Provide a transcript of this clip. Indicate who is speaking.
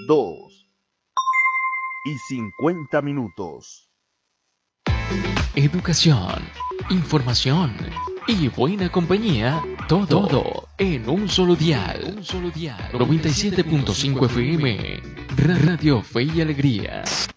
Speaker 1: 2:50.
Speaker 2: Educación, información y buena compañía, todo en un solo dial. 97.5 FM, Radio Fe y Alegría.